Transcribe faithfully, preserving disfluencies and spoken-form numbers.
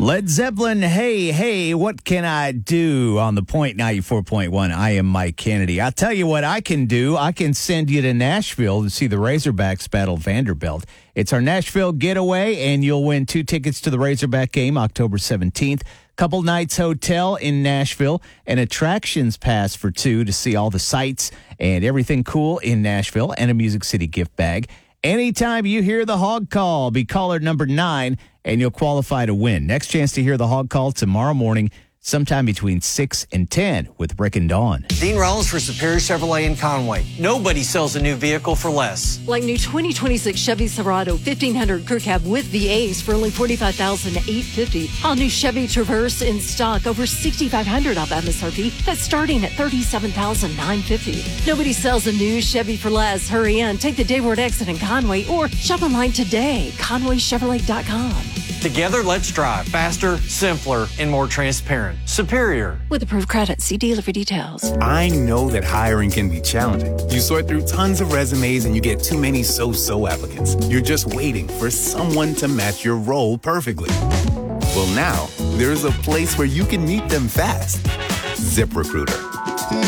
Led Zeppelin, hey, hey, what can I do on the Point ninety-four point one? I am Mike Kennedy. I'll tell you what I can do. I can send you to Nashville to see the Razorbacks battle Vanderbilt. It's our Nashville getaway, and you'll win two tickets to the Razorback game October seventeenth. Couple nights hotel in Nashville, an attractions pass for two to see all the sights and everything cool in Nashville, and a Music City gift bag. Anytime you hear the Hog Call, be caller number nine, and you'll qualify to win. Next chance to hear the Hog Call tomorrow morning, sometime between six and ten with Rick and Dawn. Dean Rollins for Superior Chevrolet in Conway. Nobody sells a new vehicle for less. Like new twenty twenty-six Chevy Silverado fifteen hundred Crew Cab with V As for only forty-five thousand eight hundred fifty dollars. All new Chevy Traverse in stock, over sixty-five hundred dollars off M S R P. That's starting at thirty-seven thousand nine hundred fifty dollars. Nobody sells a new Chevy for less. Hurry in, take the Dayward exit in Conway, or shop online today, conway chevrolet dot com. Together, let's drive faster, simpler, and more transparent. Superior. With approved credit, see dealer for details. I know that hiring can be challenging. You sort through tons of resumes and you get too many so-so applicants. You're just waiting for someone to match your role perfectly. Well, now, there's a place where you can meet them fast. ZipRecruiter.